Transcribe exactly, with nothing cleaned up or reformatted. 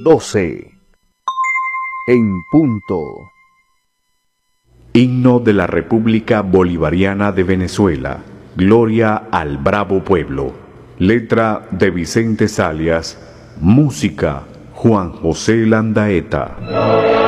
doce. En punto. Himno de la República Bolivariana de Venezuela. Gloria al bravo pueblo. Letra de Vicente Zalias. Música Juan José Landaeta.